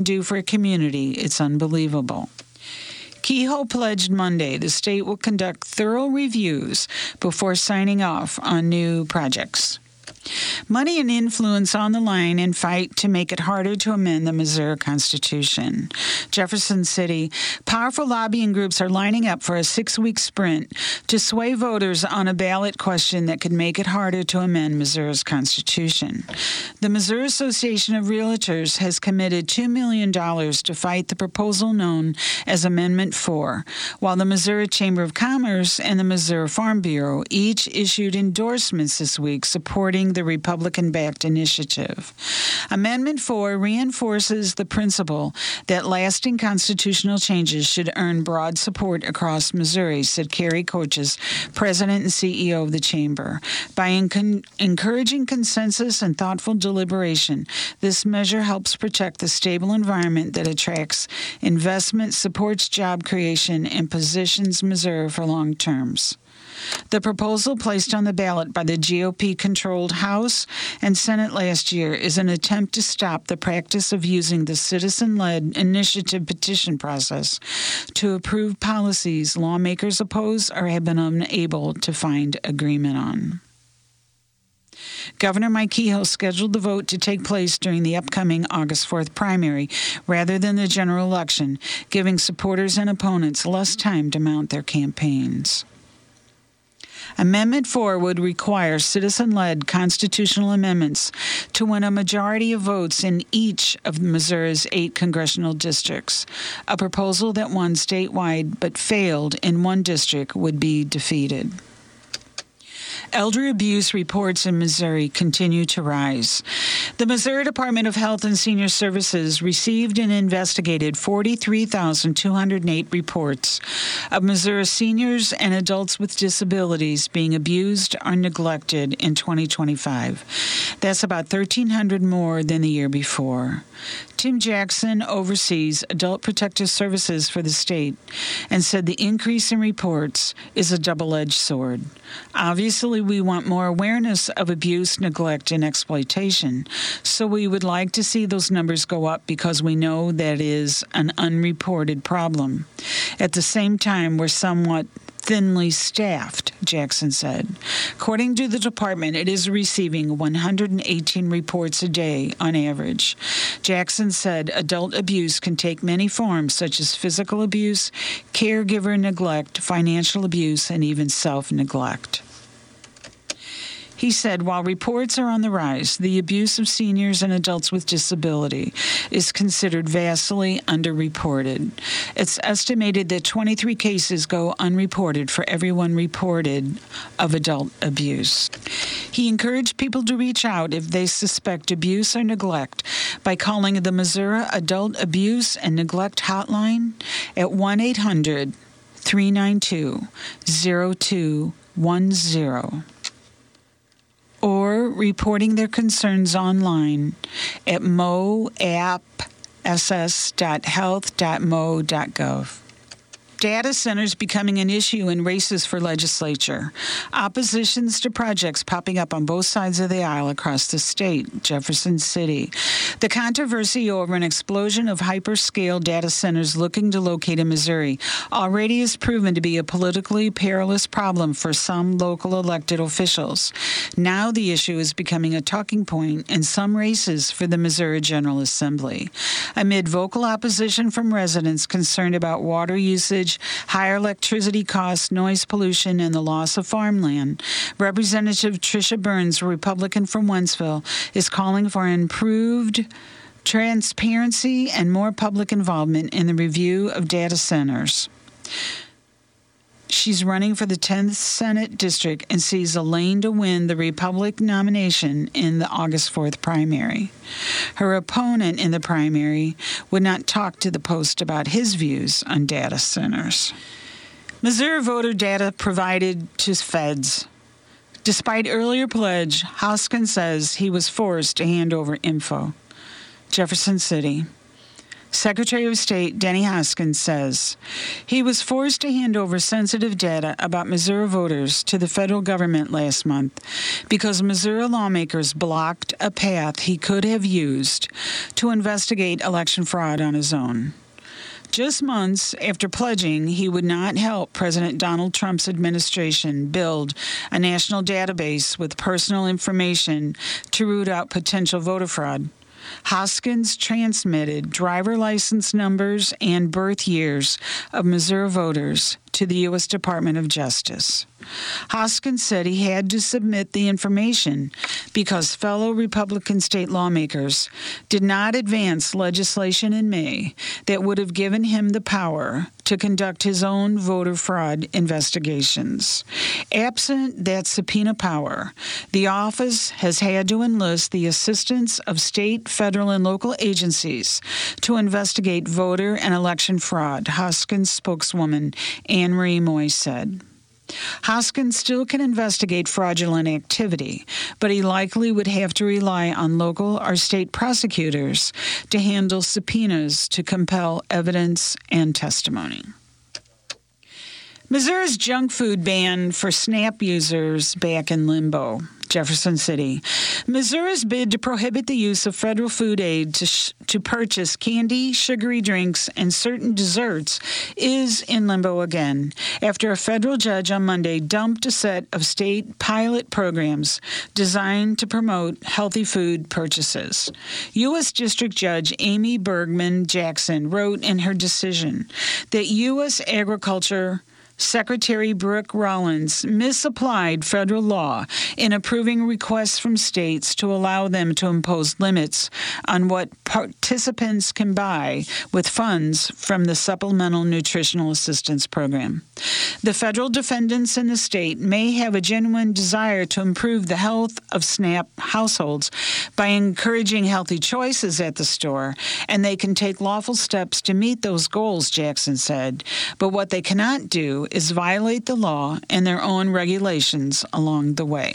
do for a community, it's unbelievable. Kehoe pledged Monday the state will conduct thorough reviews before signing off on new projects. Money and influence on the line in fight to make it harder to amend the Missouri Constitution. Jefferson City, powerful lobbying groups are lining up for a 6-week sprint to sway voters on a ballot question that could make it harder to amend Missouri's Constitution. The Missouri Association of Realtors has committed $2 million to fight the proposal known as Amendment 4, while the Missouri Chamber of Commerce and the Missouri Farm Bureau each issued endorsements this week supporting the Republican-backed initiative. Amendment 4 reinforces the principle that lasting constitutional changes should earn broad support across Missouri, said Carrie Coaches, president and CEO of the Chamber. By encouraging consensus and thoughtful deliberation, this measure helps protect the stable environment that attracts investment, supports job creation, and positions Missouri for long terms. The proposal placed on the ballot by the GOP-controlled House and Senate last year is an attempt to stop the practice of using the citizen-led initiative petition process to approve policies lawmakers oppose or have been unable to find agreement on. Governor Mike Kehoe scheduled the vote to take place during the upcoming August 4th primary rather than the general election, giving supporters and opponents less time to mount their campaigns. Amendment 4 would require citizen-led constitutional amendments to win a majority of votes in each of Missouri's 8 congressional districts. A proposal that won statewide but failed in one district would be defeated. Elder abuse reports in Missouri continue to rise. The Missouri Department of Health and Senior Services received and investigated 43,208 reports of Missouri seniors and adults with disabilities being abused or neglected in 2025. That's about 1,300 more than the year before. Tim Jackson oversees Adult Protective Services for the state and said the increase in reports is a double-edged sword. Obviously, we want more awareness of abuse, neglect, and exploitation, so we would like to see those numbers go up because we know that is an unreported problem. At the same time, we're somewhat thinly staffed, Jackson said. According to the department, it is receiving 118 reports a day on average. Jackson said adult abuse can take many forms, such as physical abuse, caregiver neglect, financial abuse, and even self-neglect. He said, while reports are on the rise, the abuse of seniors and adults with disability is considered vastly underreported. It's estimated that 23 cases go unreported for every one reported of adult abuse. He encouraged people to reach out if they suspect abuse or neglect by calling the Missouri Adult Abuse and Neglect Hotline at 1-800-392-0210. Or reporting their concerns online at moapss.health.mo.gov. Data centers becoming an issue in races for legislature. Oppositions to projects popping up on both sides of the aisle across the state, Jefferson City. The controversy over an explosion of hyperscale data centers looking to locate in Missouri already has proven to be a politically perilous problem for some local elected officials. Now the issue is becoming a talking point in some races for the Missouri General Assembly. Amid vocal opposition from residents concerned about water usage, higher electricity costs, noise pollution, and the loss of farmland, Representative Tricia Burns, a Republican from Wentzville, is calling for improved transparency and more public involvement in the review of data centers. She's running for the 10th Senate District and sees a lane to win the Republican nomination in the August 4th primary. Her opponent in the primary would not talk to the Post about his views on data centers. Missouri voter data provided to feds. Despite earlier pledge, Hoskin says he was forced to hand over info. Jefferson City. Secretary of State Denny Hoskins says he was forced to hand over sensitive data about Missouri voters to the federal government last month because Missouri lawmakers blocked a path he could have used to investigate election fraud on his own. Just months after pledging he would not help President Donald Trump's administration build a national database with personal information to root out potential voter fraud, Hoskins transmitted driver license numbers and birth years of Missouri voters to the U.S. Department of Justice. Hoskins said he had to submit the information because fellow Republican state lawmakers did not advance legislation in May that would have given him the power to conduct his own voter fraud investigations. Absent that subpoena power, the office has had to enlist the assistance of state, federal, and local agencies to investigate voter and election fraud, Hoskins spokeswoman Anne Marie Moy said. Hoskins still can investigate fraudulent activity, but he likely would have to rely on local or state prosecutors to handle subpoenas to compel evidence and testimony. Missouri's junk food ban for SNAP users back in limbo. Jefferson City. Missouri's bid to prohibit the use of federal food aid to purchase candy, sugary drinks, and certain desserts is in limbo again after a federal judge on Monday dumped a set of state pilot programs designed to promote healthy food purchases. U.S. District Judge Amy Bergman Jackson wrote in her decision that U.S. Agriculture Secretary Brooke Rollins misapplied federal law in approving requests from states to allow them to impose limits on what participants can buy with funds from the Supplemental Nutritional Assistance Program. The federal defendants in the state may have a genuine desire to improve the health of SNAP households by encouraging healthy choices at the store, and they can take lawful steps to meet those goals, Jackson said. But what they cannot do is violate the law and their own regulations along the way.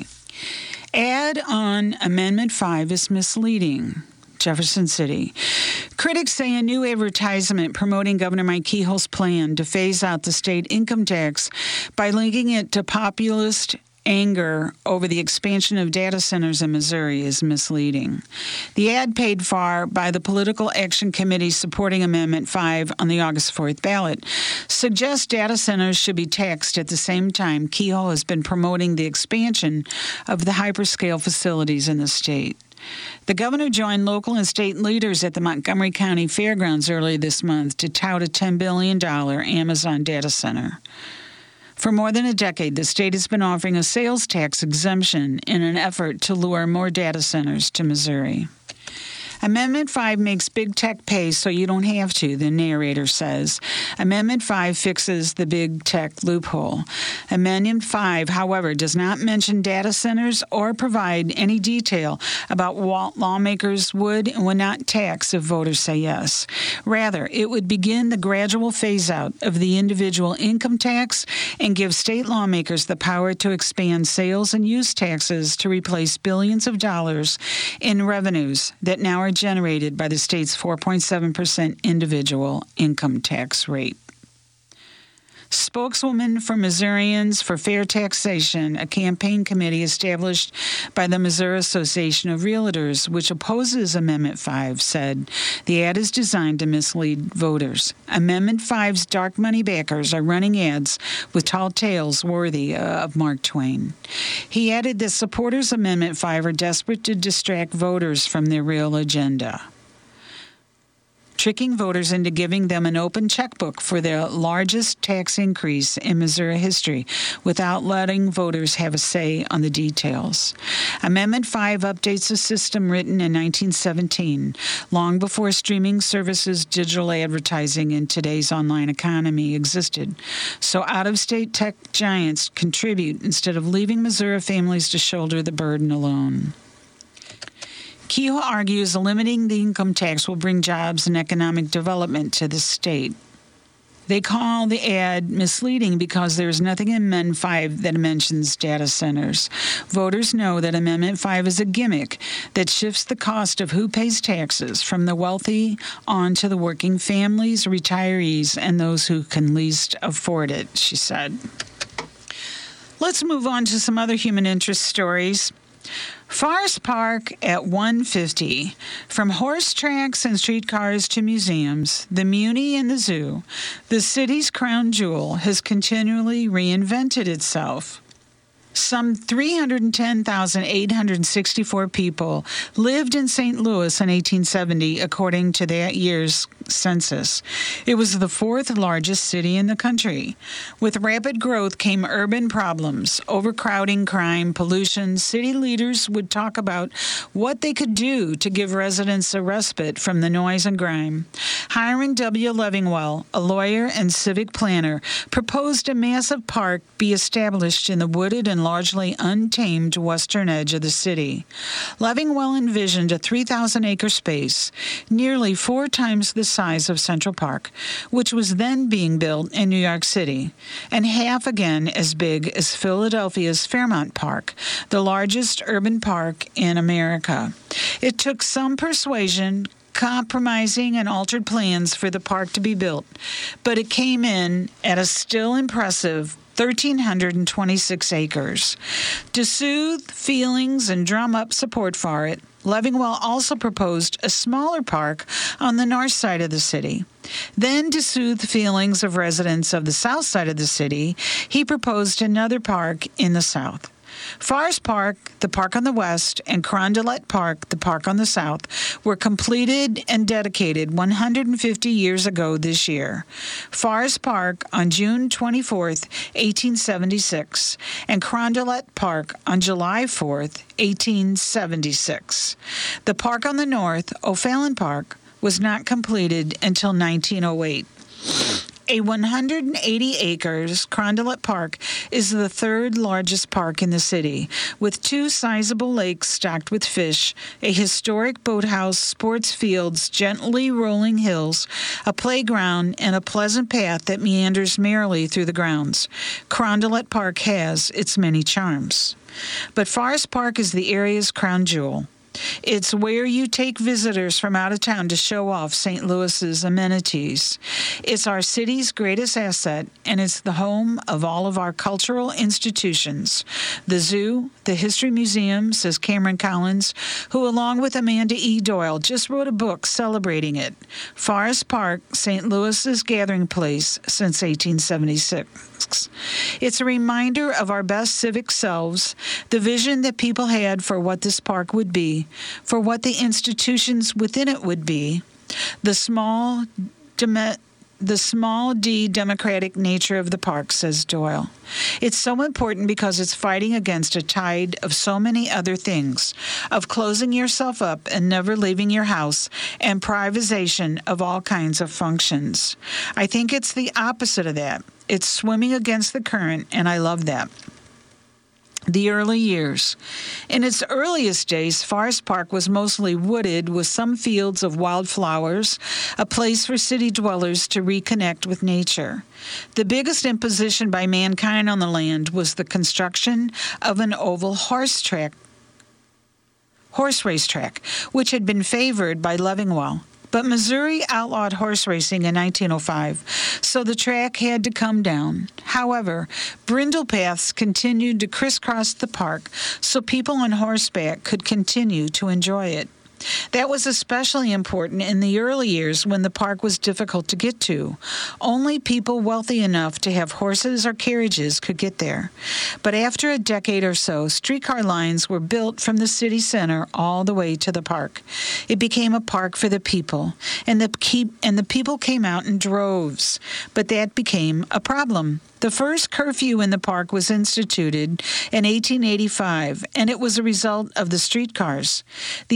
Add on Amendment 5 is misleading. Jefferson City. Critics say a new advertisement promoting Governor Mike Kehoe's plan to phase out the state income tax by linking it to populist anger over the expansion of data centers in Missouri is misleading. The ad paid for by the Political Action Committee supporting Amendment 5 on the August 4th ballot suggests data centers should be taxed at the same time Kehoe has been promoting the expansion of the hyperscale facilities in the state. The governor joined local and state leaders at the Montgomery County Fairgrounds earlier this month to tout a $10 billion Amazon data center. For more than a decade, the state has been offering a sales tax exemption in an effort to lure more data centers to Missouri. Amendment 5 makes big tech pay so you don't have to, the narrator says. Amendment 5 fixes the big tech loophole. Amendment 5, however, does not mention data centers or provide any detail about what lawmakers would and would not tax if voters say yes. Rather, it would begin the gradual phase-out of the individual income tax and give state lawmakers the power to expand sales and use taxes to replace billions of dollars in revenues that now are generated by the state's 4.7% individual income tax rate. Spokeswoman for Missourians for Fair Taxation, a campaign committee established by the Missouri Association of Realtors, which opposes Amendment 5, said the ad is designed to mislead voters. Amendment 5's dark money backers are running ads with tall tales worthy of Mark Twain. He added that supporters of Amendment 5 are desperate to distract voters from their real agenda, tricking voters into giving them an open checkbook for their largest tax increase in Missouri history without letting voters have a say on the details. Amendment 5 updates a system written in 1917, long before streaming services, digital advertising, and today's online economy existed, so out-of-state tech giants contribute instead of leaving Missouri families to shoulder the burden alone. Kehoe argues limiting the income tax will bring jobs and economic development to the state. They call the ad misleading because there's nothing in Amendment 5 that mentions data centers. Voters know that Amendment 5 is a gimmick that shifts the cost of who pays taxes from the wealthy on to the working families, retirees, and those who can least afford it, she said. Let's move on to some other human interest stories. Forest Park at 150. From horse tracks and streetcars to museums, the Muni and the zoo, the city's crown jewel has continually reinvented itself. Some 310,864 people lived in St. Louis in 1870, according to that year's census. It was the fourth largest city in the country. With rapid growth came urban problems, overcrowding, crime, pollution. City leaders would talk about what they could do to give residents a respite from the noise and grime. Hiram W. Levingwell, a lawyer and civic planner, proposed a massive park be established in the wooded and largely untamed western edge of the city. Levingwell envisioned a 3,000-acre space, nearly 4 times the size of Central Park, which was then being built in New York City, and half again as big as Philadelphia's Fairmount Park, the largest urban park in America. It took some persuasion, compromising, and altered plans for the park to be built, but it came in at a still impressive 1,326 acres. To soothe feelings and drum up support for it, Levingwell also proposed a smaller park on the north side of the city. Then, to soothe the feelings of residents of the south side of the city, he proposed another park in the south. Forest Park, the park on the west, and Carondelet Park, the park on the south, were completed and dedicated 150 years ago this year. Forest Park on June 24, 1876, and Carondelet Park on July 4, 1876. The park on the north, O'Fallon Park, was not completed until 1908. A 180 acres Carondelet Park is the third largest park in the city, with 2 sizable lakes stocked with fish, a historic boathouse, sports fields, gently rolling hills, a playground, and a pleasant path that meanders merrily through the grounds. Carondelet Park has its many charms. But Forest Park is the area's crown jewel. It's where you take visitors from out of town to show off St. Louis's amenities. It's our city's greatest asset, and it's the home of all of our cultural institutions. The zoo, the History Museum, says Cameron Collins, who, along with Amanda E. Doyle, just wrote a book celebrating it. Forest Park, St. Louis's gathering place since 1876. It's a reminder of our best civic selves, the vision that people had for what this park would be, for what the institutions within it would be, the small D democratic nature of the park, says Doyle. It's so important because it's fighting against a tide of so many other things, of closing yourself up and never leaving your house, and privatization of all kinds of functions. I think it's the opposite of that. It's swimming against the current, and I love that. The early years. In its earliest days, Forest Park was mostly wooded with some fields of wildflowers, a place for city dwellers to reconnect with nature. The biggest imposition by mankind on the land was the construction of an oval horse race track, which had been favored by Levingwell. But Missouri outlawed horse racing in 1905, so the track had to come down. However, brindle paths continued to crisscross the park so people on horseback could continue to enjoy it. That was especially important in the early years when the park was difficult to get to. Only people wealthy enough to have horses or carriages could get there. But after a decade or so, streetcar lines were built from the city center all the way to the park. It became a park for the people, and the people came out in droves. But that became a problem. The first curfew in the park was instituted in 1885, and it was a result of the streetcars. The young people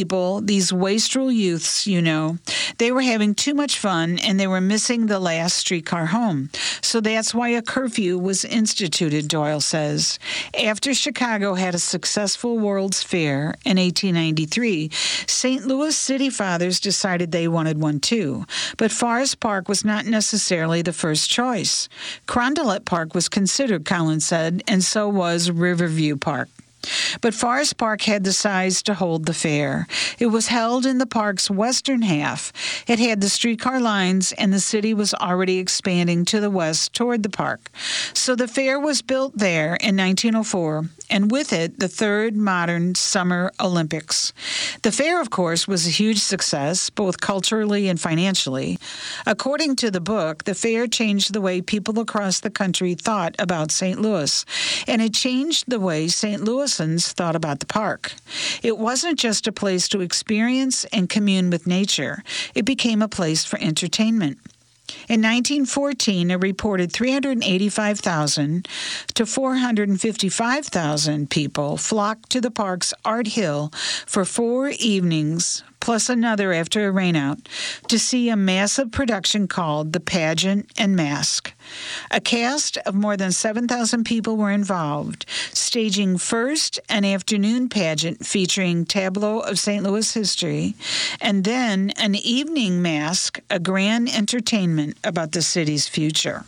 people, these wastrel youths, they were having too much fun and they were missing the last streetcar home. So that's why a curfew was instituted, Doyle says. After Chicago had a successful World's Fair in 1893, St. Louis city fathers decided they wanted one too. But Forest Park was not necessarily the first choice. Carondelet Park was considered, Collins said, and so was Riverview Park. But Forest Park had the size to hold the fair. It was held in the park's western half. It had the streetcar lines, and the city was already expanding to the west toward the park. So the fair was built there in 1904, and with it, the third modern Summer Olympics. The fair, of course, was a huge success, both culturally and financially. According to the book, the fair changed the way people across the country thought about St. Louis, and it changed the way St. Louisans thought about the park. It wasn't just a place to experience and commune with nature. It became a place for entertainment. In 1914, a reported 385,000 to 455,000 people flocked to the park's Art Hill for 4 evenings, plus another after a rainout, to see a massive production called The Pageant and Mask. A cast of more than 7,000 people were involved, staging first an afternoon pageant featuring tableau of St. Louis history, and then an evening mask, a grand entertainment about the city's future.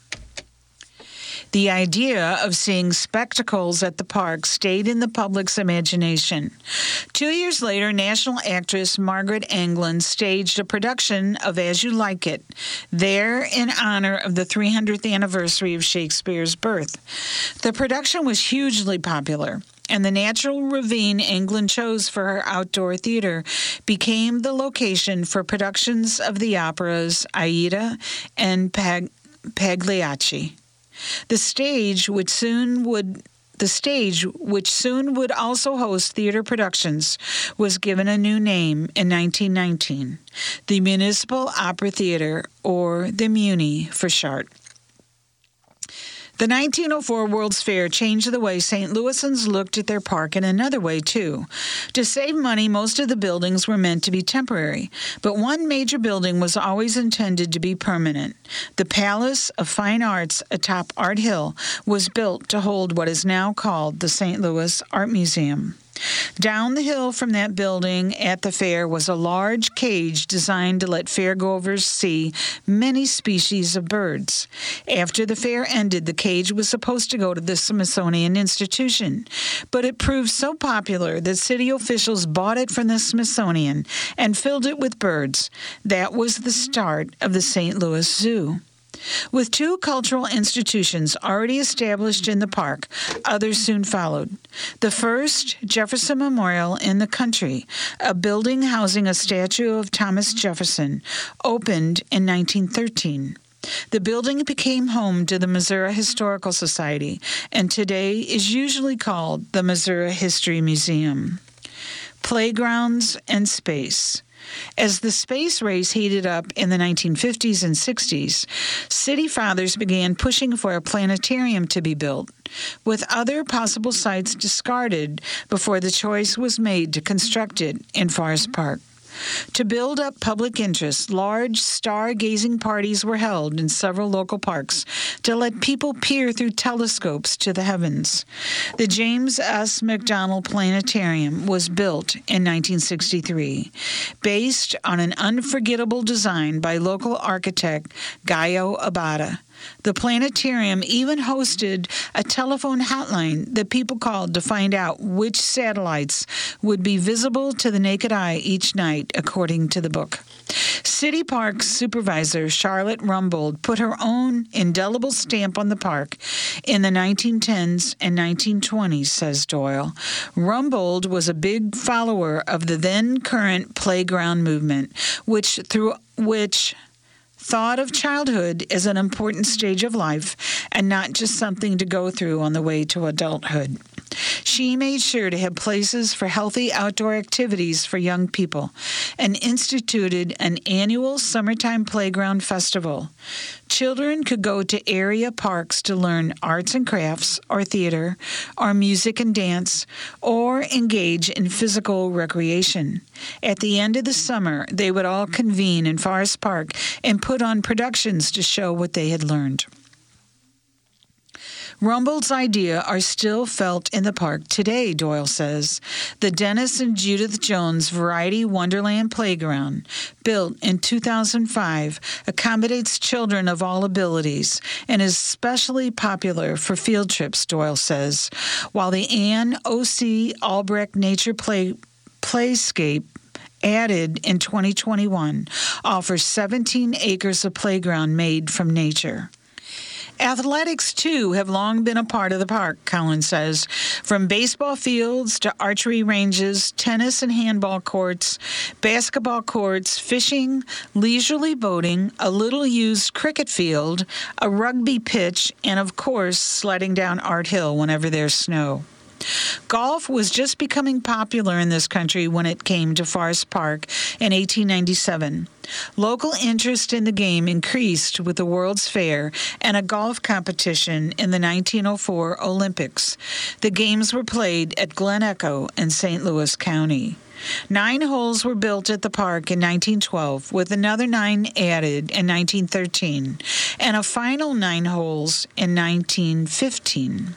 The idea of seeing spectacles at the park stayed in the public's imagination. 2 years later, national actress Margaret Anglin staged a production of As You Like It, there in honor of the 300th anniversary of Shakespeare's birth. The production was hugely popular, and the natural ravine Anglin chose for her outdoor theater became the location for productions of the operas Aida and Pagliacci. The stage, which soon would also host theater productions, was given a new name in 1919, the Municipal Opera Theater, or the Muni for short. The 1904 World's Fair changed the way St. Louisans looked at their park in another way, too. To save money, most of the buildings were meant to be temporary, but one major building was always intended to be permanent. The Palace of Fine Arts atop Art Hill was built to hold what is now called the St. Louis Art Museum. Down the hill from that building at the fair was a large cage designed to let fairgoers see many species of birds. After the fair ended, the cage was supposed to go to the Smithsonian Institution, but it proved so popular that city officials bought it from the Smithsonian and filled it with birds. That was the start of the St. Louis Zoo. With 2 cultural institutions already established in the park, others soon followed. The first, Jefferson Memorial in the country, a building housing a statue of Thomas Jefferson, opened in 1913. The building became home to the Missouri Historical Society, and today is usually called the Missouri History Museum. Playgrounds and space. As the space race heated up in the 1950s and 60s, city fathers began pushing for a planetarium to be built, with other possible sites discarded before the choice was made to construct it in Forest Park. To build up public interest, large star-gazing parties were held in several local parks to let people peer through telescopes to the heavens. The James S. McDonald Planetarium was built in 1963, based on an unforgettable design by local architect Gaio Abada. The planetarium even hosted a telephone hotline that people called to find out which satellites would be visible to the naked eye each night, according to the book. City Park Supervisor Charlotte Rumbold put her own indelible stamp on the park in the 1910s and 1920s, says Doyle. Rumbold was a big follower of the then-current playground movement, which thought of childhood as an important stage of life and not just something to go through on the way to adulthood. She made sure to have places for healthy outdoor activities for young people and instituted an annual summertime playground festival. Children could go to area parks to learn arts and crafts, or theater, or music and dance, or engage in physical recreation. At the end of the summer, they would all convene in Forest Park and put on productions to show what they had learned. Rumbold's ideas are still felt in the park today, Doyle says. The Dennis and Judith Jones Variety Wonderland Playground, built in 2005, accommodates children of all abilities and is especially popular for field trips, Doyle says, while the Anne O.C. Albrecht Nature Playscape, added in 2021, offers 17 acres of playground made from nature. Athletics, too, have long been a part of the park, Collins says. From baseball fields to archery ranges, tennis and handball courts, basketball courts, fishing, leisurely boating, a little-used cricket field, a rugby pitch, and, of course, sledding down Art Hill whenever there's snow. Golf was just becoming popular in this country when it came to Forest Park in 1897. Local interest in the game increased with the World's Fair and a golf competition in the 1904 Olympics. The games were played at Glen Echo in St. Louis County. 9 holes were built at the park in 1912, with another 9 added in 1913, and a final 9 holes in 1915.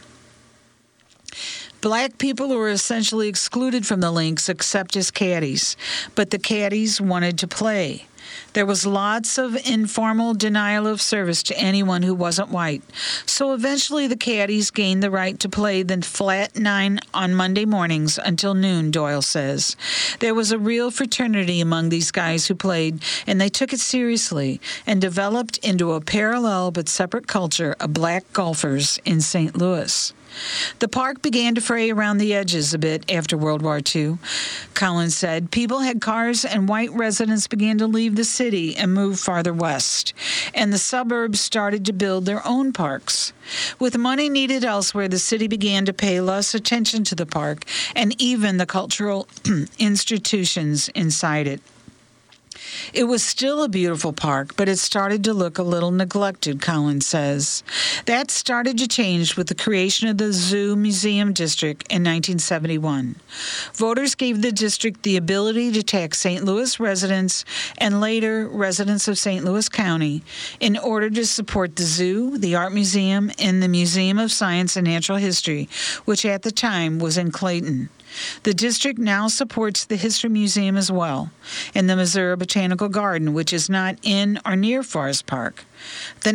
Black people were essentially excluded from the links except as caddies, but the caddies wanted to play. There was lots of informal denial of service to anyone who wasn't white, so eventually the caddies gained the right to play the flat 9 on Monday mornings until noon, Doyle says. There was a real fraternity among these guys who played, and they took it seriously and developed into a parallel but separate culture of black golfers in St. Louis. The park began to fray around the edges a bit after World War II. Collins said people had cars and white residents began to leave the city and move farther west, and the suburbs started to build their own parks. With money needed elsewhere, the city began to pay less attention to the park and even the cultural institutions inside it. It was still a beautiful park, but it started to look a little neglected, Collins says. That started to change with the creation of the Zoo Museum District in 1971. Voters gave the district the ability to tax St. Louis residents and later residents of St. Louis County in order to support the zoo, the art museum, and the Museum of Science and Natural History, which at the time was in Clayton. The district now supports the History Museum as well, and the Missouri Botanical Garden, which is not in or near Forest Park. The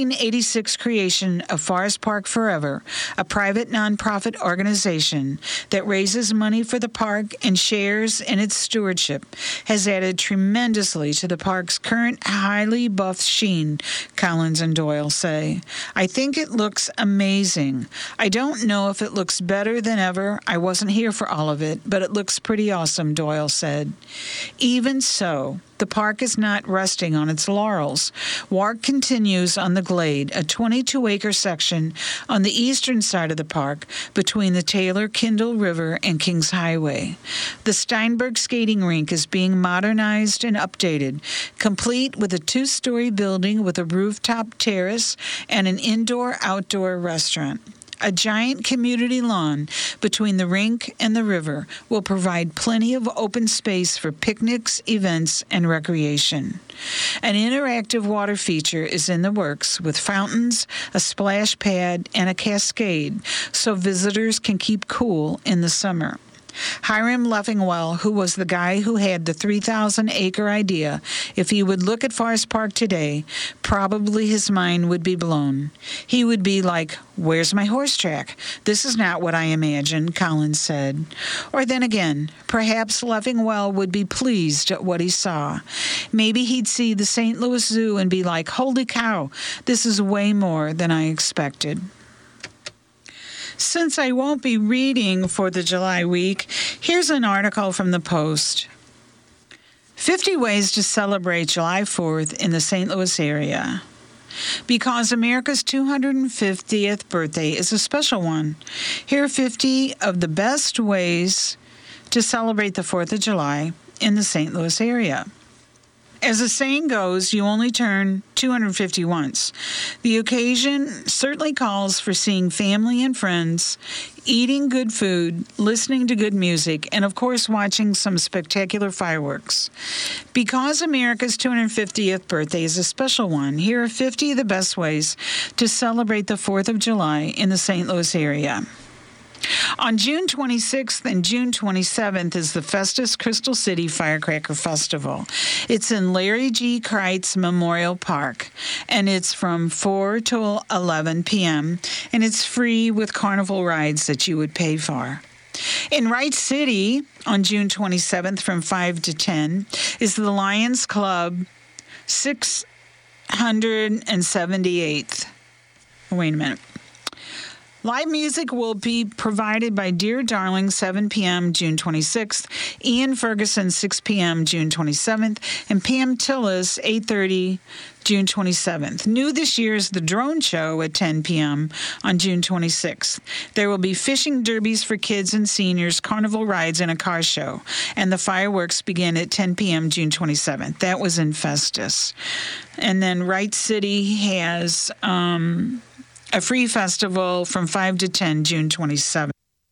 1986 creation of Forest Park Forever, a private nonprofit organization that raises money for the park and shares in its stewardship, has added tremendously to the park's current highly buffed sheen, Collins and Doyle say. I think it looks amazing. I don't know if it looks better than ever. I wasn't here for all of it, but it looks pretty awesome, Doyle said. Even so, the park is not resting on its laurels. Work continues on the Glade, a 22-acre section on the eastern side of the park between the Taylor-Kindle River and Kings Highway. The Steinberg skating rink is being modernized and updated, complete with a 2-story building with a rooftop terrace and an indoor-outdoor restaurant. A giant community lawn between the rink and the river will provide plenty of open space for picnics, events, and recreation. An interactive water feature is in the works with fountains, a splash pad, and a cascade so visitors can keep cool in the summer. Hiram Leffingwell, who was the guy who had the 3,000-acre idea, if he would look at Forest Park today, probably his mind would be blown. He would be like, "Where's my horse track? This is not what I imagined," Collins said. Or then again, perhaps Leffingwell would be pleased at what he saw. Maybe he'd see the St. Louis Zoo and be like, "Holy cow, this is way more than I expected." Since I won't be reading for the July week, here's an article from the Post. 50 ways to celebrate July 4th in the St. Louis area. Because America's 250th birthday is a special one, here are 50 of the best ways to celebrate the 4th of July in the St. Louis area. As the saying goes, you only turn 250 once. The occasion certainly calls for seeing family and friends, eating good food, listening to good music, and of course watching some spectacular fireworks. Because America's 250th birthday is a special one, here are 50 of the best ways to celebrate the 4th of July in the St. Louis area. On June 26th and June 27th is the Festus Crystal City Firecracker Festival. It's in Larry G. Kreitz Memorial Park, and it's from 4 to 11 p.m., and it's free with carnival rides that you would pay for. In Wright City, on June 27th from 5 to 10, is the Lions Club 678th. Wait a minute. Live music will be provided by Dear Darling, 7 p.m. June 26th, Ian Ferguson, 6 p.m. June 27th, and Pam Tillis, 8:30 June 27th. New this year is the Drone Show at 10 p.m. on June 26th. There will be fishing derbies for kids and seniors, carnival rides, and a car show. And the fireworks begin at 10 p.m. June 27th. That was in Festus. And then Wright City has a free festival from 5 to 10, June 27th.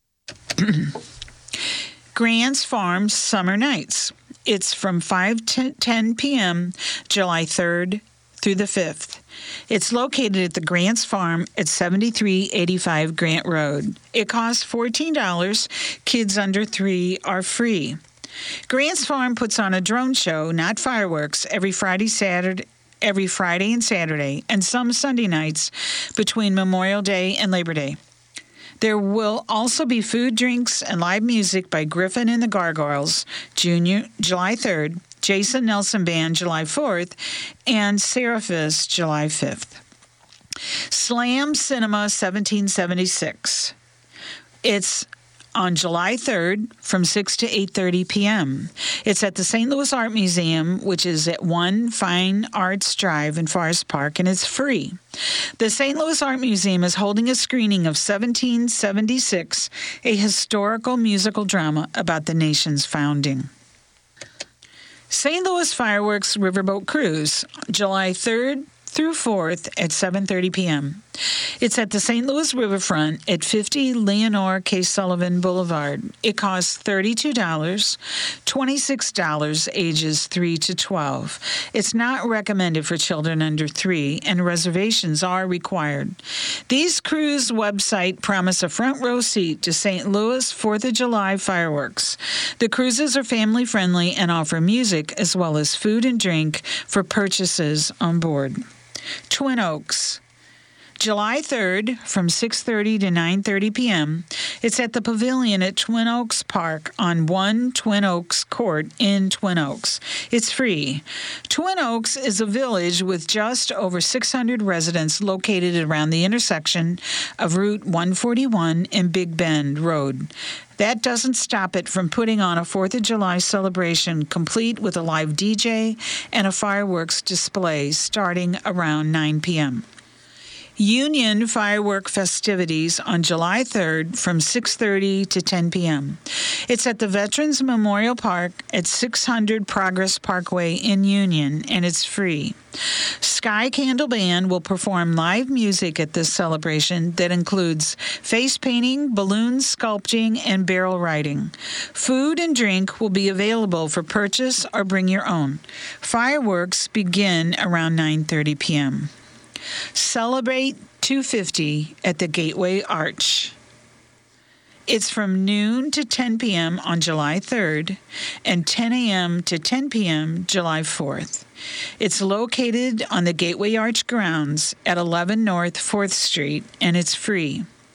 Grant's Farm Summer Nights. It's from 5 to 10 p.m., July 3rd through the 5th. It's located at the Grant's Farm at 7385 Grant Road. It costs $14. Kids under 3 are free. Grant's Farm puts on a drone show, not fireworks, every Friday and Saturday, and some Sunday nights between Memorial Day and Labor Day. There will also be food, drinks, and live music by Griffin and the Gargoyles, July 3rd, Jason Nelson Band, July 4th, and Seraphis, July 5th. Slam Cinema 1776. It's on July 3rd from 6 to 8:30 p.m. It's at the St. Louis Art Museum, which is at 1 Fine Arts Drive in Forest Park, and it's free. The St. Louis Art Museum is holding a screening of 1776, a historical musical drama about the nation's founding. St. Louis Fireworks Riverboat Cruise, July 3rd through 4th at 7:30 p.m. It's at the St. Louis Riverfront at 50 Leonore K. Sullivan Boulevard. It costs $32, $26 ages 3 to 12. It's not recommended for children under 3, and reservations are required. These cruise websites promise a front row seat to St. Louis 4th of July fireworks. The cruises are family friendly and offer music as well as food and drink for purchases on board. Twin Oaks, July 3rd from 6:30 to 9:30 p.m. It's at the Pavilion at Twin Oaks Park on 1 Twin Oaks Court in Twin Oaks. It's free. Twin Oaks is a village with just over 600 residents located around the intersection of Route 141 and Big Bend Road. That doesn't stop it from putting on a 4th of July celebration complete with a live DJ and a fireworks display starting around 9 p.m. Union firework festivities on July 3rd from 6:30 to 10 p.m. It's at the Veterans Memorial Park at 600 Progress Parkway in Union, and it's free. Sky Candle Band will perform live music at this celebration that includes face painting, balloon sculpting, and barrel riding. Food and drink will be available for purchase or bring your own. Fireworks begin around 9:30 p.m. Celebrate 250 at the Gateway Arch. It's from noon to 10 p.m. on July 3rd and 10 a.m. to 10 p.m. July 4th. It's located on the Gateway Arch grounds at 11 North 4th Street, and it's free.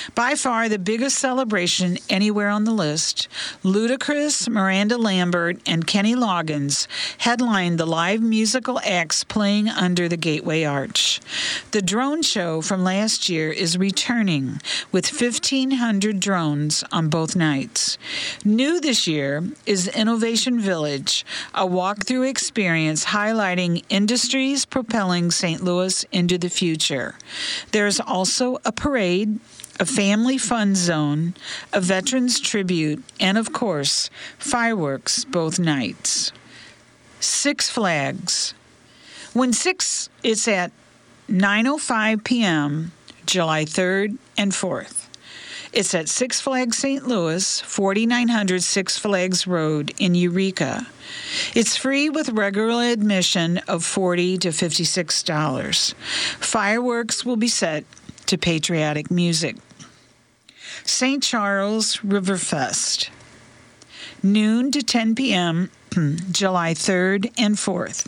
By far the biggest celebration anywhere on the list, Ludacris, Miranda Lambert, and Kenny Loggins headlined the live musical acts playing under the Gateway Arch. The drone show from last year is returning with 1,500 drones on both nights. New this year is Innovation Village, a walkthrough experience highlighting industries propelling St. Louis into the future. There's also a parade, a family fun zone, a veterans tribute, and of course, fireworks both nights. Six Flags. It's at 9:05 p.m., July 3rd and 4th. It's at Six Flags St. Louis, 4900 Six Flags Road in Eureka. It's free with regular admission of $40 to $56. Fireworks will be set to patriotic music. St. Charles Riverfest, noon to 10 p.m., July 3rd and 4th.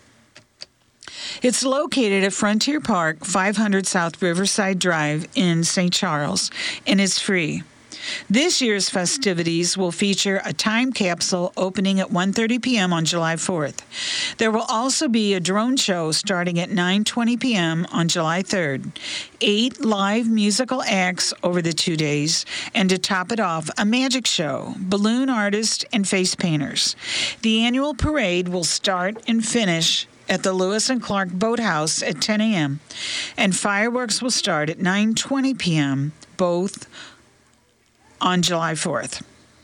It's located at Frontier Park, 500 South Riverside Drive in St. Charles, and is free. This year's festivities will feature a time capsule opening at 1:30 p.m. on July 4th. There will also be a drone show starting at 9:20 p.m. on July 3rd, 8 live musical acts over the 2 days, and to top it off, a magic show, balloon artists, and face painters. The annual parade will start and finish at the Lewis and Clark Boathouse at 10 a.m., and fireworks will start at 9:20 p.m., both on July 4th.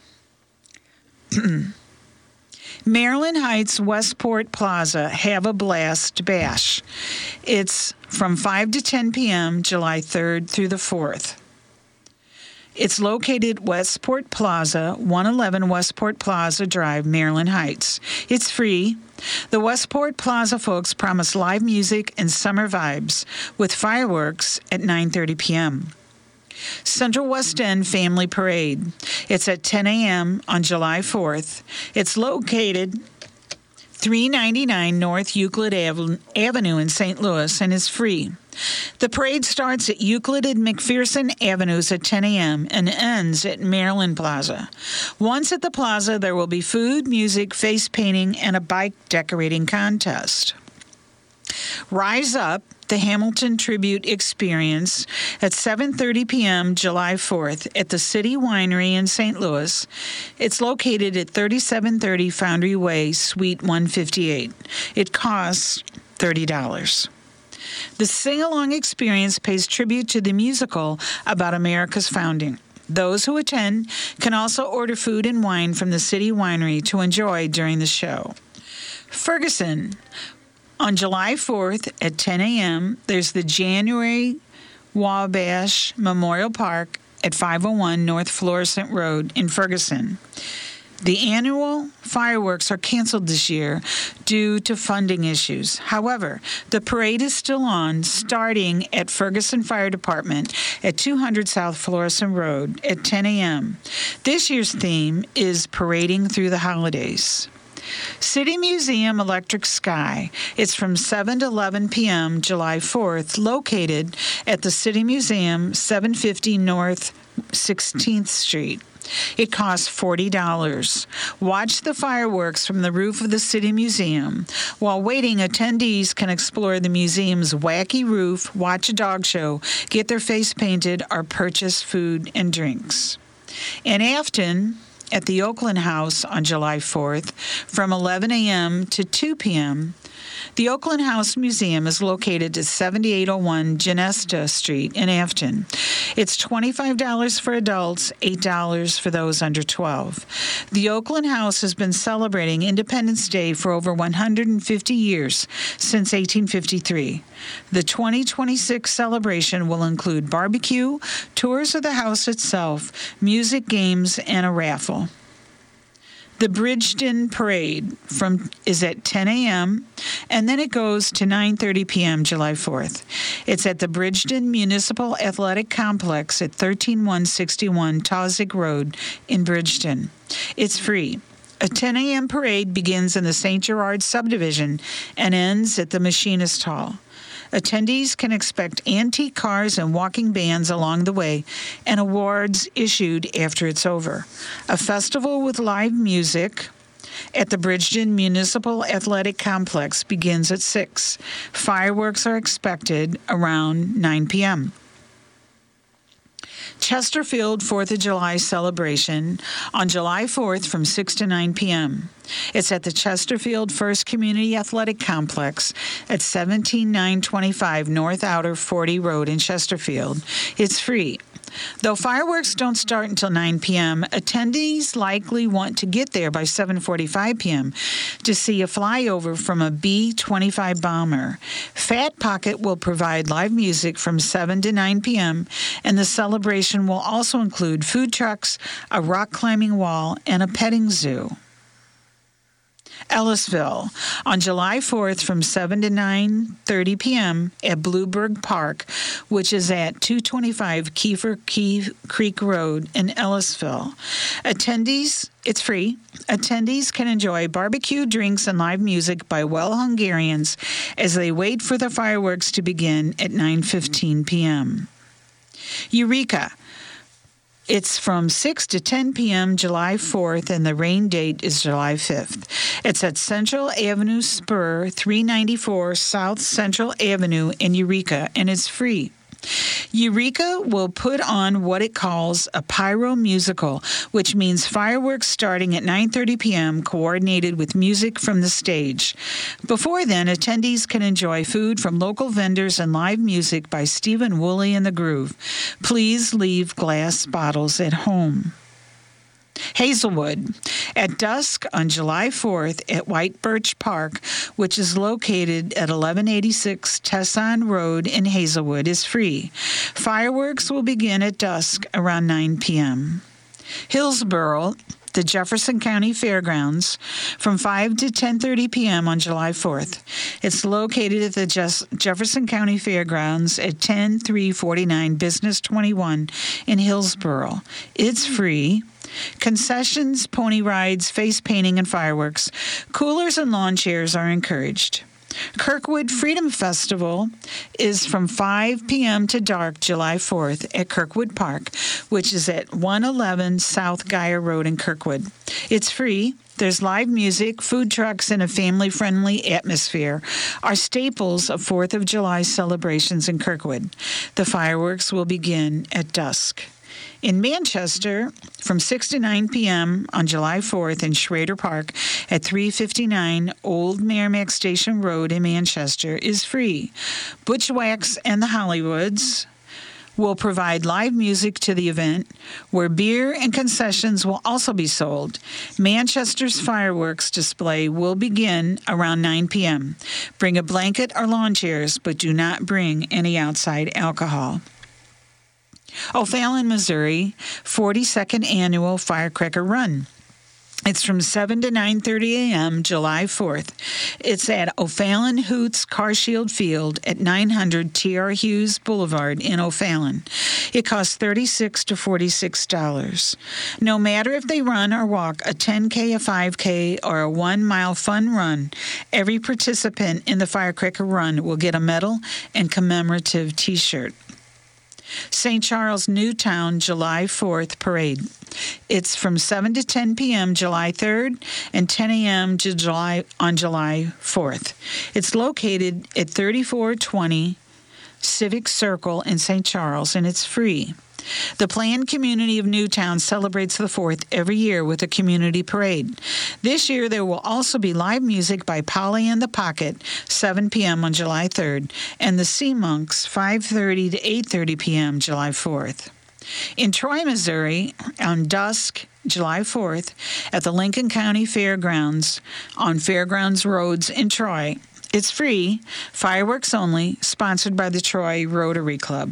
Maryland Heights Westport Plaza Have a Blast Bash. It's from 5 to 10 p.m., July 3rd through the 4th. It's located at Westport Plaza, 111 Westport Plaza Drive, Maryland Heights. It's free. The Westport Plaza folks promise live music and summer vibes with fireworks at 9:30 p.m. Central West End Family Parade. It's at 10 a.m. on July 4th. It's located 399 North Euclid Avenue in St. Louis and is free. The parade starts at Euclid and McPherson Avenues at 10 a.m. and ends at Maryland Plaza. Once at the plaza, there will be food, music, face painting, and a bike decorating contest. Rise Up, the Hamilton Tribute Experience at 7:30 p.m. July 4th at the City Winery in St. Louis. It's located at 3730 Foundry Way, Suite 158. It costs $30. The sing-along experience pays tribute to the musical about America's founding. Those who attend can also order food and wine from the City Winery to enjoy during the show. Ferguson. On July 4th at 10 a.m., there's the January Wabash Memorial Park at 501 North Florissant Road in Ferguson. The annual fireworks are canceled this year due to funding issues. However, the parade is still on, starting at Ferguson Fire Department at 200 South Florissant Road at 10 a.m. This year's theme is Parading Through the Holidays. City Museum Electric Sky. It's from 7 to 11 p.m. July 4th, located at the City Museum, 750 North 16th Street. It costs $40. Watch the fireworks from the roof of the City Museum. While waiting, attendees can explore the museum's wacky roof, watch a dog show, get their face painted, or purchase food and drinks. In Afton, at the Oakland House on July 4th, from 11 a.m. to 2 p.m., the Oakland House Museum is located at 7801 Genesta Street in Afton. It's $25 for adults, $8 for those under 12. The Oakland House has been celebrating Independence Day for over 150 years, since 1853. The 2026 celebration will include barbecue, tours of the house itself, music, games, and a raffle. The Bridgeton Parade is at 10 a.m., and then it goes to 9:30 p.m. July 4th. It's at the Bridgeton Municipal Athletic Complex at 13161 Taussig Road in Bridgeton. It's free. A 10 a.m. parade begins in the St. Gerard subdivision and ends at the Machinist Hall. Attendees can expect antique cars and walking bands along the way and awards issued after it's over. A festival with live music at the Bridgeton Municipal Athletic Complex begins at 6. Fireworks are expected around 9 p.m. Chesterfield 4th of July celebration on July 4th from 6 to 9 p.m. It's at the Chesterfield First Community Athletic Complex at 17925 North Outer 40 Road in Chesterfield. It's free. Though fireworks don't start until 9 p.m., attendees likely want to get there by 7:45 p.m. to see a flyover from a B-25 bomber. Fat Pocket will provide live music from 7 to 9 p.m., and the celebration will also include food trucks, a rock climbing wall, and a petting zoo. Ellisville on July 4th from 7 to 9:30 p.m. at Blueberg Park, which is at 225 Kiefer Creek Road in Ellisville. It's free. Attendees can enjoy barbecue, drinks, and live music by Well Hungarians as they wait for the fireworks to begin at 9:15 p.m. Eureka. It's from 6 to 10 p.m. July 4th, and the rain date is July 5th. It's at Central Avenue Spur, 394 South Central Avenue in Eureka, and it's free. Eureka will put on what it calls a pyro musical, which means fireworks starting at 9:30 p.m. coordinated with music from the stage. Before then, attendees can enjoy food from local vendors and live music by Stephen Woolley and the Groove. Please leave glass bottles at home. Hazelwood at dusk on July 4th at White Birch Park, which is located at 1186 Tesson Road in Hazelwood, is free. Fireworks will begin at dusk around 9 p.m. Hillsborough, the Jefferson County Fairgrounds, from 5 to 10:30 p.m. on July 4th. It's located at the Jefferson County Fairgrounds at 10349 Business 21 in Hillsborough. It's free. Concessions, pony rides, face painting, and fireworks. Coolers and lawn chairs are encouraged. Kirkwood Freedom Festival is from 5 p.m. to dark July 4th at Kirkwood Park, which is at 111 South Geyer Road in Kirkwood. It's free. There's live music, food trucks, and a family-friendly atmosphere are staples of 4th of July celebrations in Kirkwood. The fireworks will begin at dusk. In Manchester, from 6 to 9 p.m. on July 4th in Schrader Park at 359 Old Merrimack Station Road in Manchester is free. Butchwax and the Hollywoods will provide live music to the event, where beer and concessions will also be sold. Manchester's fireworks display will begin around 9 p.m. Bring a blanket or lawn chairs, but do not bring any outside alcohol. O'Fallon, Missouri, 42nd Annual Firecracker Run. It's from 7 to 9:30 a.m. July 4th. It's at O'Fallon Hoots CarShield Field at 900 T.R. Hughes Boulevard in O'Fallon. It costs $36 to $46. No matter if they run or walk a 10K, a 5K, or a 1-mile fun run, every participant in the Firecracker Run will get a medal and commemorative T-shirt. St. Charles Newtown July 4th Parade. It's from 7 to 10 p.m. July 3rd and 10 a.m. on July 4th. It's located at 3420 Civic Circle in St. Charles, and it's free. The planned community of Newtown celebrates the 4th every year with a community parade. This year, there will also be live music by Polly and the Pocket, 7 p.m. on July 3rd, and the Sea Monks, 5:30 to 8:30 p.m. July 4th. In Troy, Missouri, on dusk, July 4th, at the Lincoln County Fairgrounds on Fairgrounds Roads in Troy. It's free, fireworks only, sponsored by the Troy Rotary Club.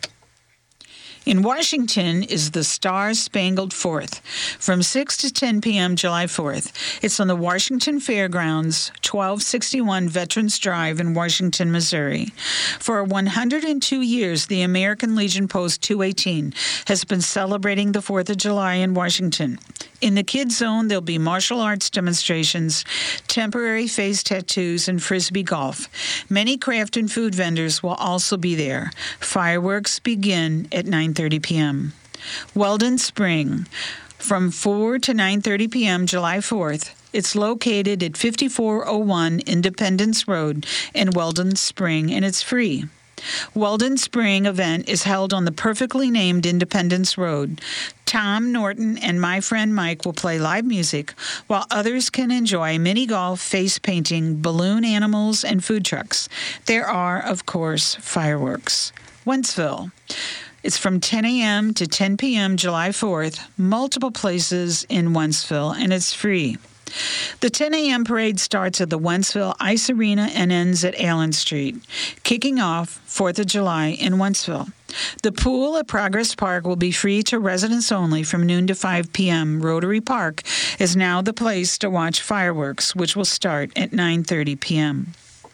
In Washington is the Star-Spangled Fourth, from 6 to 10 p.m. July 4th. It's on the Washington Fairgrounds, 1261 Veterans Drive in Washington, Missouri. For 102 years, the American Legion Post 218 has been celebrating the 4th of July in Washington. In the kids zone, there'll be martial arts demonstrations, temporary face tattoos, and frisbee golf. Many craft and food vendors will also be there. Fireworks begin at 9:30 p.m. Weldon Spring, from 4 to 9:30 p.m. July 4th. It's located at 5401 Independence Road in Weldon Spring, and it's free. Weldon Spring event is held on the perfectly named Independence Road. Tom Norton and my friend Mike will play live music, while others can enjoy mini golf, face painting, balloon animals, and food trucks. There are, of course, fireworks. Wentzville. It's from 10 a.m. to 10 p.m. July 4th, multiple places in Wentzville, and it's free. The 10 a.m. parade starts at the Wentzville Ice Arena and ends at Allen Street, kicking off 4th of July in Wentzville. The pool at Progress Park will be free to residents only from noon to 5 p.m. Rotary Park is now the place to watch fireworks, which will start at 9:30 p.m.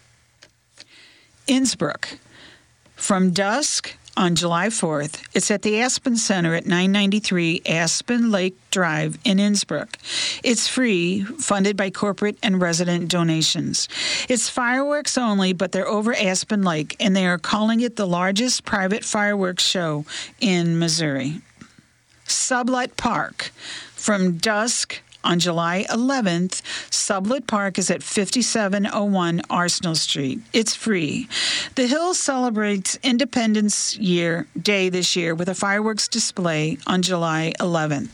Innsbrook. From dusk on July 4th, it's at the Aspen Center at 993 Aspen Lake Drive in Innsbrook. It's free, funded by corporate and resident donations. It's fireworks only, but they're over Aspen Lake, and they are calling it the largest private fireworks show in Missouri. Sublette Park. From dusk on July 11th, Sublette Park is at 5701 Arsenal Street. It's free. The Hill celebrates Independence Day this year with a fireworks display on July 11th.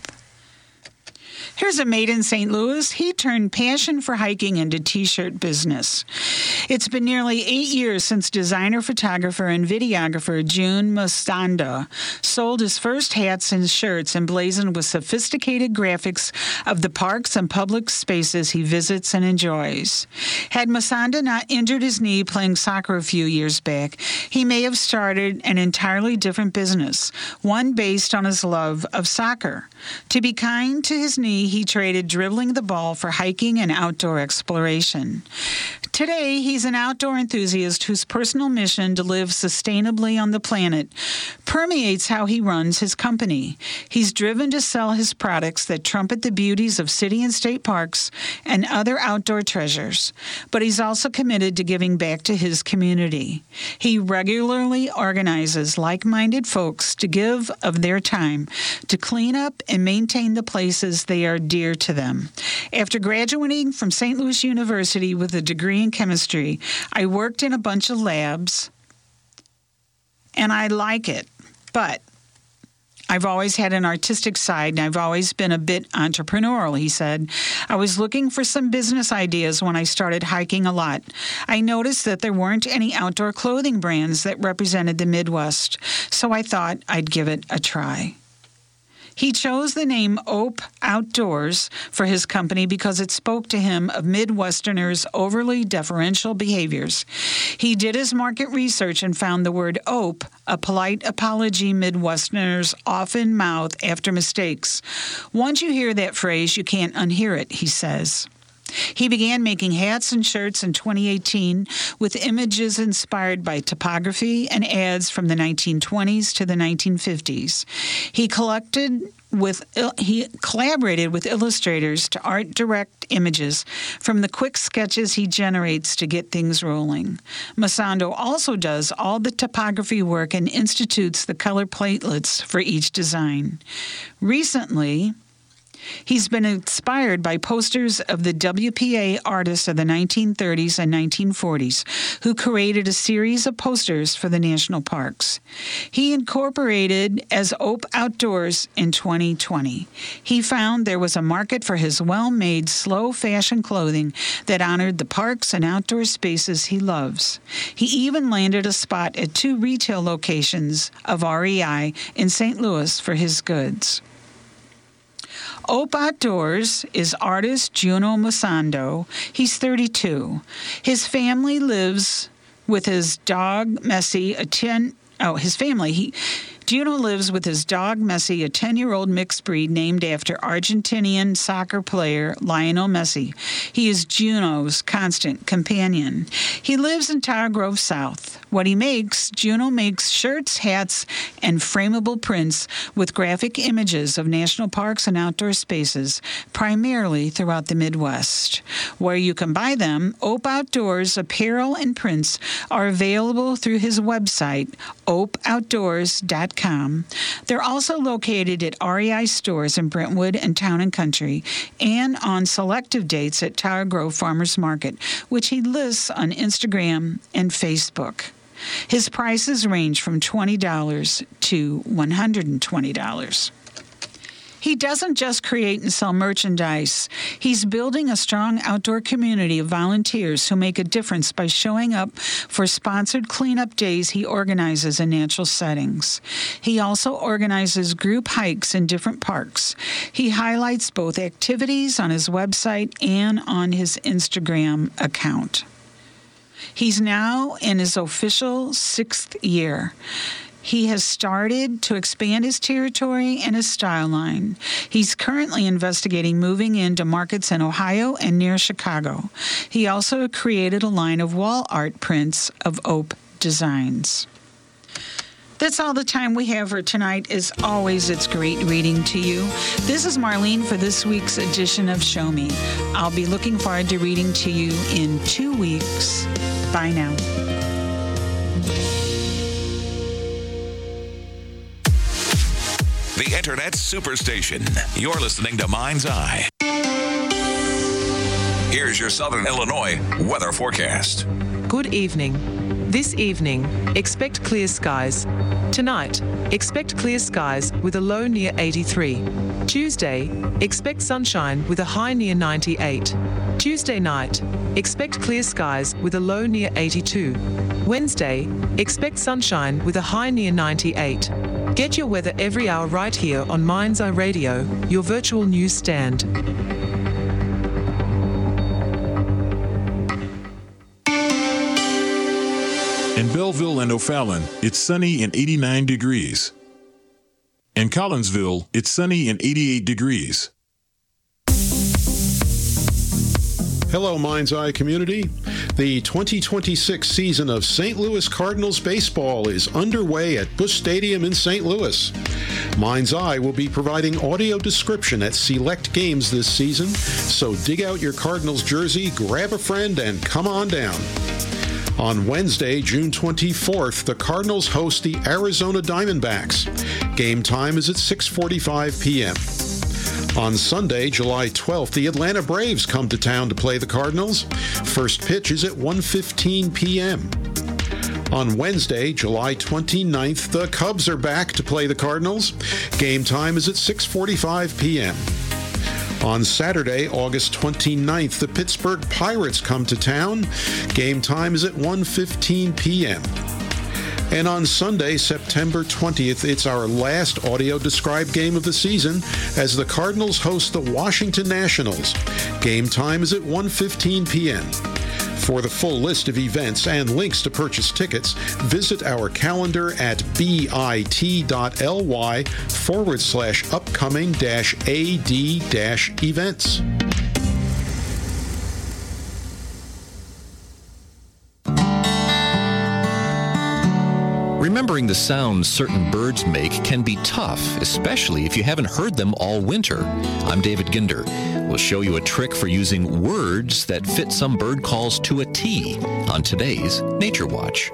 Here's a mate in St. Louis. He turned passion for hiking into T-shirt business. It's been nearly 8 years since designer, photographer, and videographer June Masanda sold his first hats and shirts emblazoned with sophisticated graphics of the parks and public spaces he visits and enjoys. Had Masanda not injured his knee playing soccer a few years back, he may have started an entirely different business, one based on his love of soccer. To be kind to his knee, he traded dribbling the ball for hiking and outdoor exploration. Today, he's an outdoor enthusiast whose personal mission to live sustainably on the planet permeates how he runs his company. He's driven to sell his products that trumpet the beauties of city and state parks and other outdoor treasures, but he's also committed to giving back to his community. He regularly organizes like-minded folks to give of their time to clean up and maintain the places they are dear to them. After graduating from St. Louis University with a degree in chemistry, I worked in a bunch of labs, and I like it, but I've always had an artistic side, and I've always been a bit entrepreneurial, he said. I was looking for some business ideas when I started hiking a lot. I noticed that there weren't any outdoor clothing brands that represented the Midwest, so I thought I'd give it a try. He chose the name Ope Outdoors for his company because it spoke to him of Midwesterners' overly deferential behaviors. He did his market research and found the word ope, a polite apology Midwesterners often mouth after mistakes. Once you hear that phrase, you can't unhear it, he says. He began making hats and shirts in 2018 with images inspired by topography and ads from the 1920s to the 1950s. He collaborated with illustrators to art direct images from the quick sketches he generates to get things rolling. Masando also does all the topography work and institutes the color platelets for each design. Recently, he's been inspired by posters of the WPA artists of the 1930s and 1940s, who created a series of posters for the national parks. He incorporated as Ope Outdoors in 2020. He found there was a market for his well-made, slow-fashion clothing that honored the parks and outdoor spaces he loves. He even landed a spot at 2 retail locations of REI in St. Louis for his goods. Ope Outdoors is artist Juno Masando. He's 32. His family lives with his dog, Messi, Juno lives with his dog Messi, a 10-year-old mixed breed named after Argentinian soccer player Lionel Messi. He is Juno's constant companion. He lives in Tower Grove South. What he makes, Juno makes shirts, hats, and frameable prints with graphic images of national parks and outdoor spaces, primarily throughout the Midwest. Where you can buy them, Ope Outdoors apparel and prints are available through his website, opeoutdoors.com. They're also located at REI stores in Brentwood and Town and Country, and on selective dates at Tower Grove Farmers Market, which he lists on Instagram and Facebook. His prices range from $20 to $120. He doesn't just create and sell merchandise. He's building a strong outdoor community of volunteers who make a difference by showing up for sponsored cleanup days he organizes in natural settings. He also organizes group hikes in different parks. He highlights both activities on his website and on his Instagram account. He's now in his official 6th year. He has started to expand his territory and his style line. He's currently investigating moving into markets in Ohio and near Chicago. He also created a line of wall art prints of Ope designs. That's all the time we have for tonight. As always, it's great reading to you. This is Marlene for this week's edition of Show Me. I'll be looking forward to reading to you in 2 weeks. Bye now. The Internet Superstation. You're listening to Mind's Eye. Here's your Southern Illinois weather forecast. Good evening. This evening, expect clear skies. Tonight, expect clear skies with a low near 83. Tuesday, expect sunshine with a high near 98. Tuesday night, expect clear skies with a low near 82. Wednesday, expect sunshine with a high near 98. Get your weather every hour right here on Mind's Eye Radio, your virtual news stand. In Belleville and O'Fallon, it's sunny and 89 degrees. In Collinsville, it's sunny and 88 degrees. Hello, Mind's Eye community. The 2026 season of St. Louis Cardinals baseball is underway at Busch Stadium in St. Louis. Mind's Eye will be providing audio description at select games this season, so dig out your Cardinals jersey, grab a friend, and come on down. On Wednesday, June 24th, the Cardinals host the Arizona Diamondbacks. Game time is at 6:45 p.m. On Sunday, July 12th, the Atlanta Braves come to town to play the Cardinals. First pitch is at 1:15 p.m. On Wednesday, July 29th, the Cubs are back to play the Cardinals. Game time is at 6:45 p.m. On Saturday, August 29th, the Pittsburgh Pirates come to town. Game time is at 1:15 p.m. And on Sunday, September 20th, it's our last audio-described game of the season as the Cardinals host the Washington Nationals. Game time is at 1:15 p.m. For the full list of events and links to purchase tickets, visit our calendar at bit.ly/upcoming-ad-events. Remembering the sounds certain birds make can be tough, especially if you haven't heard them all winter. I'm David Ginder. We'll show you a trick for using words that fit some bird calls to a T on today's Nature Watch.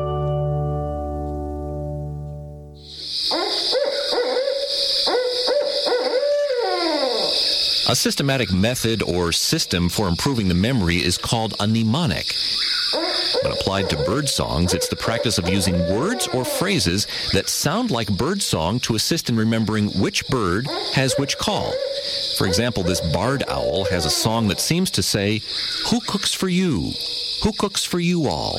A systematic method or system for improving the memory is called a mnemonic. When applied to bird songs, it's the practice of using words or phrases that sound like bird song to assist in remembering which bird has which call. For example, this barred owl has a song that seems to say, "Who cooks for you? Who cooks for you all?"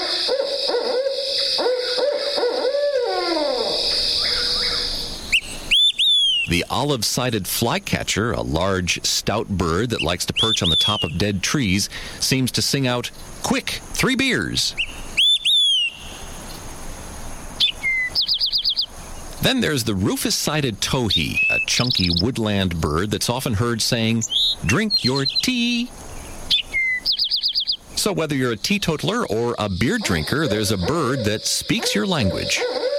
The olive-sided flycatcher, a large, stout bird that likes to perch on the top of dead trees, seems to sing out, "Quick, 3 beers." Then there's the rufous-sided towhee, a chunky woodland bird that's often heard saying, "Drink your tea." So whether you're a teetotaler or a beer drinker, there's a bird that speaks your language.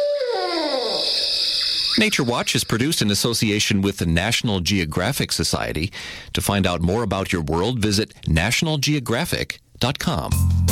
Nature Watch is produced in association with the National Geographic Society. To find out more about your world, visit nationalgeographic.com.